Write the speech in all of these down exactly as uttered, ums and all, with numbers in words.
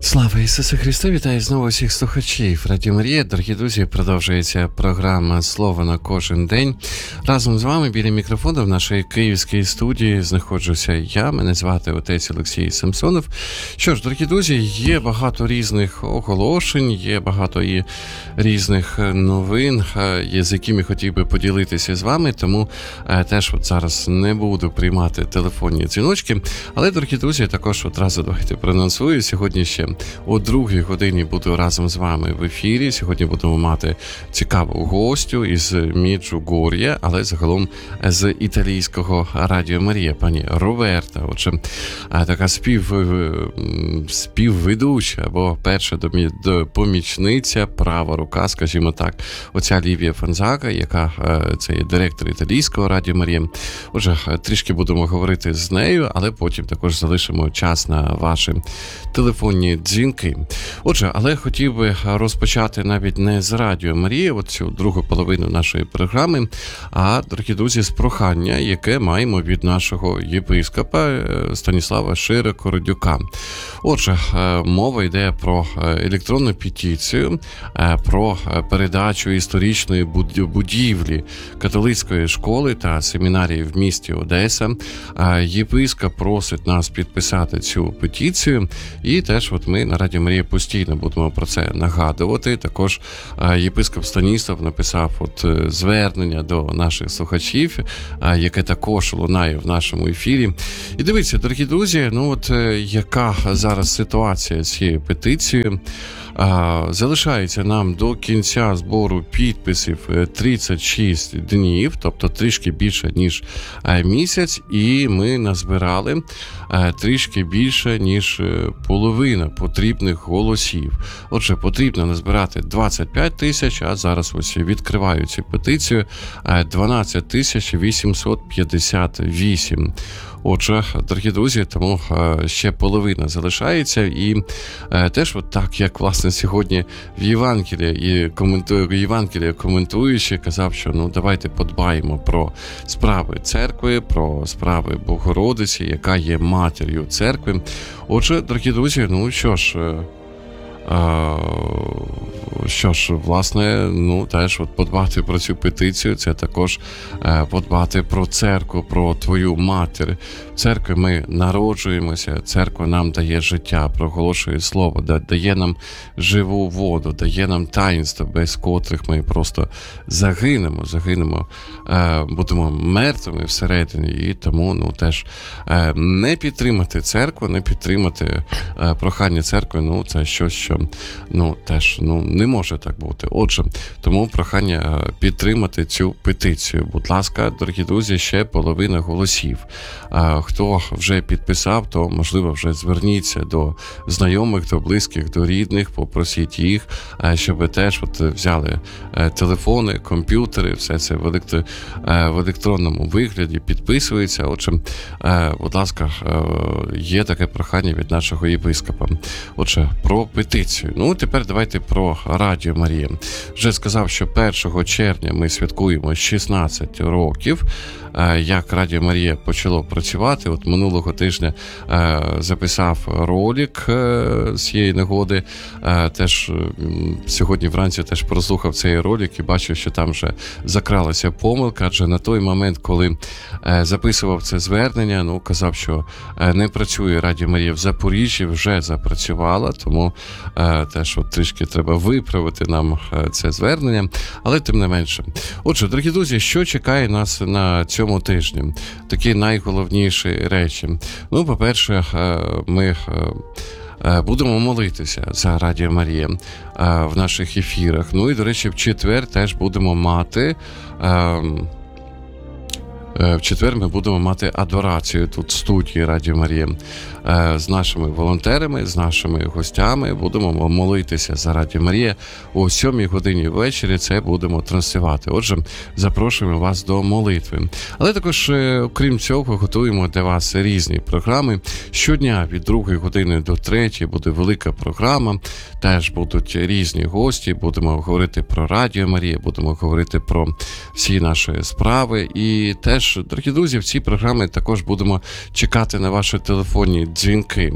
Слава Ісусу Христу! Вітаю знову всіх слухачів Радіо Марія. Дорогі друзі, продовжується програма «Слово на кожен день». Разом з вами біля мікрофону в нашій київській студії знаходжуся я. Мене звати отець Олексій Самсонов. Що ж, дорогі друзі, є багато різних оголошень, є багато і різних новин, з якими хотів би поділитися з вами, тому теж от зараз не буду приймати телефонні дзвіночки. Але, дорогі друзі, також одразу давайте проанонсую. Сьогодні ще о другій годині буду разом з вами в ефірі. Сьогодні будемо мати цікаву гостю із Меджугор'я, але загалом з італійського Радіо Марія, пані Роберта. Отже, така спів, співведуча, або перша помічниця, права рука, скажімо так, оця Лівія Фонзага, яка це є директор італійського Радіо Марія. Отже, трішки будемо говорити з нею, але потім також залишимо час на ваші телефонні дзвінки. Отже, але хотів би розпочати навіть не з Радіо Марія, от цю другу половину нашої програми, а, дорогі друзі, з прохання, яке маємо від нашого єпископа Станіслава Широко-Родюка. Отже, мова йде про електронну петицію, про передачу історичної будівлі католицької школи та семінарії в місті Одеса. Єпископ просить нас підписати цю петицію, і теж от ми на Радіо Марія постійно будемо про це нагадувати. Також єпископ Станіслав написав от звернення до наших слухачів, яке також лунає в нашому ефірі. І дивіться, дорогі друзі, ну от яка зараз ситуація з цією петицією. Залишається нам до кінця збору підписів тридцять шість днів, тобто трішки більше, ніж місяць, і ми назбирали трішки більше, ніж половина потрібних голосів. Отже, потрібно назбирати двадцять п'ять тисяч, а зараз ось відкриваю цю петицію, дванадцять тисяч вісімсот п'ятдесят вісім. Отже, дорогі друзі, тому ще половина залишається, і теж от так, як, власне, сьогодні в Євангелії, і коментую, Євангелія коментуючи, казав, що ну давайте подбаємо про справи церкви, про справи Богородиці, яка є матір'ю церкви. Отже, дорогі друзі, ну що ж, Що ж, власне, ну, теж от подбати про цю петицію, це також е, подбати про церкву, про твою матір. В церкві ми народжуємося, церква нам дає життя, проголошує слово, дає нам живу воду, дає нам таїнство, без котрих ми просто загинемо, загинемо, е, будемо мертвими всередині, і тому, ну, теж е, не підтримати церкву, не підтримати е, прохання церкви, ну, це щось, що, ну, теж, ну, не може так бути. Отже, тому прохання підтримати цю петицію. Будь ласка, дорогі друзі, ще половина голосів. Хто вже підписав, то, можливо, вже зверніться до знайомих, до близьких, до рідних, попросіть їх, щоб теж от взяли телефони, комп'ютери, все це в, електро... в електронному вигляді підписується. Отже, будь ласка, є таке прохання від нашого єпископа. Отже, про петицію. Ну, тепер давайте про Радіо Марія. Вже сказав, що першого червня ми святкуємо шістнадцять років, як Радіо Марія почало працювати. От минулого тижня записав ролик з цієї нагоди. Теж сьогодні вранці теж прослухав цей ролик і бачив, що там вже закралася помилка, адже на той момент, коли записував це звернення, ну, казав, що не працює Радіо Марія в Запоріжжі, вже запрацювала, тому теж от трішки треба виправити нам це звернення, але тим не менше. Отже, дорогі друзі, що чекає нас на цьому тижні? Такі найголовніші речі. Ну, по-перше, ми будемо молитися за Радіо Марія в наших ефірах. Ну і, до речі, в четвер теж будемо мати... В четвер ми будемо мати адорацію тут в студії Радіо Марія з нашими волонтерами, з нашими гостями. Будемо молитися за Радіо Марія о сьомій годині ввечері. Це будемо транслювати. Отже, запрошуємо вас до молитви. Але також, окрім цього, готуємо для вас різні програми. Щодня від другої години до третьої буде велика програма. Теж будуть різні гості. Будемо говорити про Радіо Марія, будемо говорити про всі наші справи. І теж ж, дорогі друзі, в цій програмі також будемо чекати на ваші телефонні дзвінки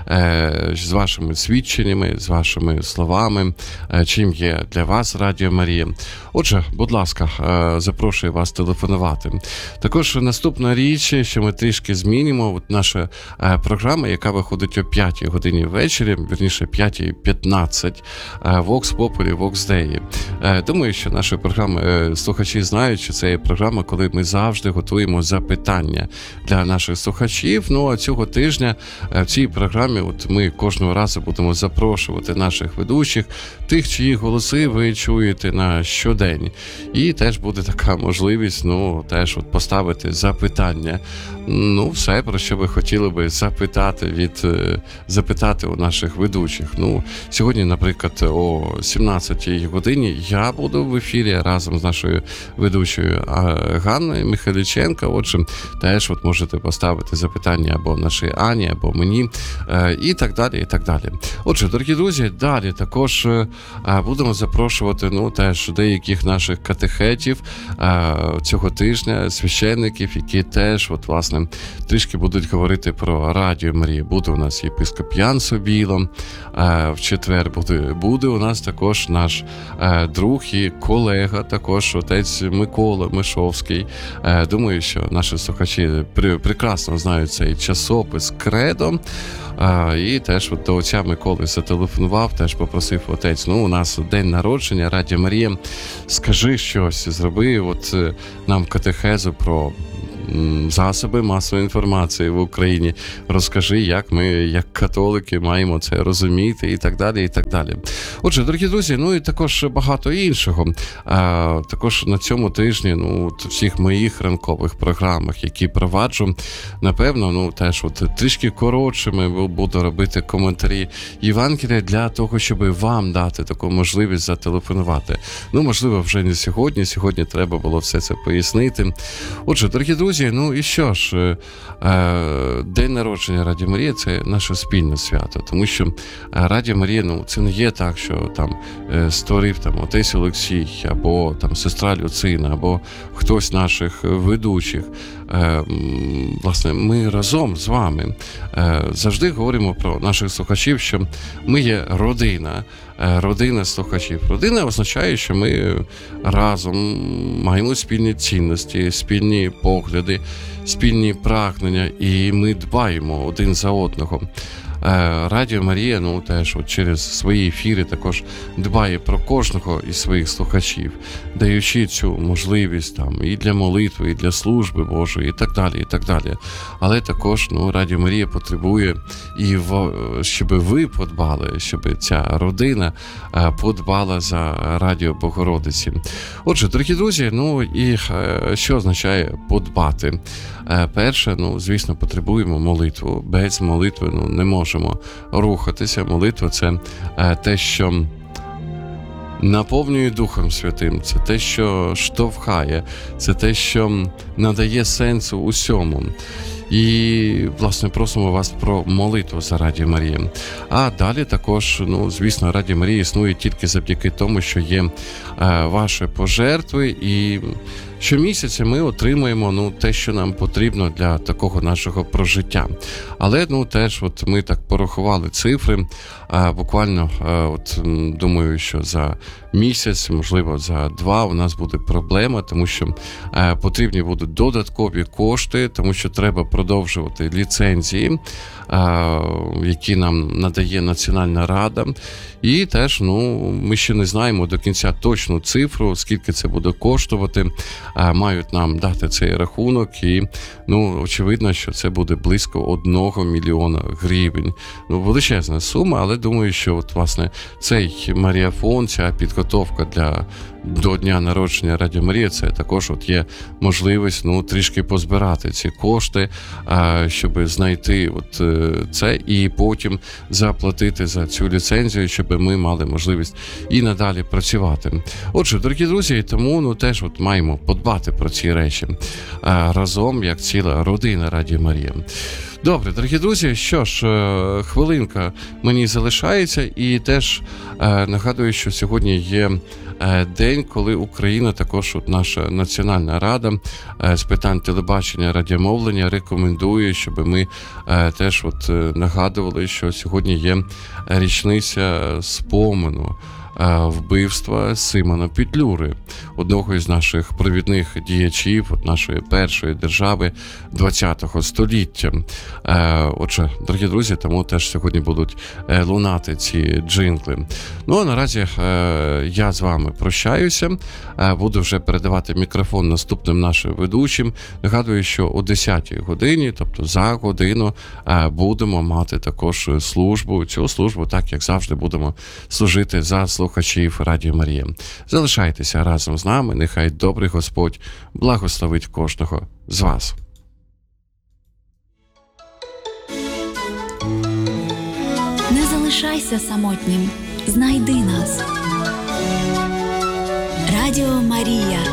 е, з вашими свідченнями, з вашими словами, е, чим є для вас Радіо Марія. Отже, будь ласка, е, запрошую вас телефонувати. Також наступна річ, що ми трішки змінимо, от наша е, програма, яка виходить о п'ятій годині ввечері, вірніше п'ятій п'ятнадцять, е, Vox Populi, Vox Dei. Е, думаю, що наші програми, е, слухачі знають, що це є програма, коли ми завжди готуємо запитання для наших слухачів. Ну, а цього тижня в цій програмі от ми кожного разу будемо запрошувати наших ведучих, тих, чиї голоси ви чуєте на щодень. І теж буде така можливість, ну, теж от поставити запитання. Ну, все, про що ви хотіли би запитати від, запитати у наших ведучих. Ну, сьогодні, наприклад, о сімнадцятій годині я буду в ефірі разом з нашою ведучою Ганною Михайліченко. Отже, теж от можете поставити запитання або нашій Ані, або мені, і так далі, і так далі. Отже, дорогі друзі, далі також будемо запрошувати, ну, теж деяких наших катехетів цього тижня, священників, які теж, от, власне, трішки будуть говорити про Радіо Марія. Буде у нас єпископ Ян Собіло, в четвер буде, буде у нас також наш друг і колега, також отець Микола Мишовський. Думаю, що наші слухачі прекрасно знають цей часопис «Кредо». А, і теж от до отця Миколи зателефонував, теж попросив: отець, ну, у нас день народження, Радіо Марія, скажи щось, зроби от нам катехезу про засоби масової інформації в Україні. Розкажи, як ми, як католики, маємо це розуміти і так далі, і так далі. Отже, дорогі друзі, ну і також багато іншого. А, також на цьому тижні, ну, в всіх моїх ранкових програмах, які проваджу, напевно, ну, теж от трішки коротшими буду робити коментарі Євангелія для того, щоб вам дати таку можливість зателефонувати. Ну, можливо, вже не сьогодні. Сьогодні треба було все це пояснити. Отже, дорогі друзі, ну і що ж, День народження Радіо Марія – це наше спільне свято, тому що Радіо Марія, ну, це не є так, що там створив там отець Олексій, або там сестра Люцина, або хтось з наших ведучих. Власне, ми разом з вами завжди говоримо про наших слухачів, що ми є родина, родина слухачів. Родина означає, що ми разом маємо спільні цінності, спільні погляди, спільні прагнення, і ми дбаємо один за одного. Радіо Марія, ну, теж от через свої ефіри також дбає про кожного із своїх слухачів, даючи цю можливість там і для молитви, і для служби Божої, і так далі, і так далі. Але також, ну, Радіо Марія потребує і в, щоб ви подбали, щоб ця родина подбала за Радіо Богородиці. Отже, дорогі друзі, ну і що означає подбати? Перше, ну, звісно, потребуємо молитву. Без молитви, ну, не можемо рухатися. Молитва – це те, що наповнює Духом Святим, це те, що штовхає, це те, що надає сенсу усьому. І, власне, просимо вас про молитву за Радіо Марія. А далі також, ну, звісно, Радіо Марія існує тільки завдяки тому, що є е, ваші пожертви, і щомісяця ми отримуємо, ну, те, що нам потрібно для такого нашого прожиття. Але, ну, теж от ми так порахували цифри, е, буквально, е, от, думаю, що за місяць, можливо, за два у нас буде проблема, тому що е, потрібні будуть додаткові кошти, тому що треба продовжувати ліцензії, е, які нам надає Національна Рада. І теж, ну, ми ще не знаємо до кінця точну цифру, скільки це буде коштувати. Е, мають нам дати цей рахунок, і, ну, очевидно, що це буде близько одного мільйона гривень. Ну, величезна сума, але думаю, що, от, власне, цей марафон, ця підготовка для до дня народження Радіо Марія, це також от є можливість, ну, трішки позбирати ці кошти, щоб знайти от це і потім заплатити за цю ліцензію, щоб ми мали можливість і надалі працювати. Отже, дорогі друзі, тому, ну, теж от маємо подбати про ці речі разом, як ціла родина Радіо Марія. Добре, дорогі друзі, що ж, е, хвилинка мені залишається, і теж е, нагадую, що сьогодні є е, день, коли Україна, також от наша Національна рада е, з питань телебачення, радіомовлення рекомендує, щоб ми е, теж от е, нагадували, що сьогодні є річниця спомену е, вбивства Симона Петлюри, одного із наших провідних діячів от нашої першої держави ХХ століття. Е, Отже, дорогі друзі, тому теж сьогодні будуть е, лунати ці джингли. Ну, а наразі е, я з вами прощаюся. Е, буду вже передавати мікрофон наступним нашим ведучим. Нагадую, що о десятій годині, тобто за годину, е, будемо мати також службу. Цю службу, так як завжди, будемо служити за слухачів Радіо Марія. Залишайтеся разом з нами. Нехай добрий Господь благословить кожного з вас. Не залишайся самотнім. Знайди нас. Радіо Марія.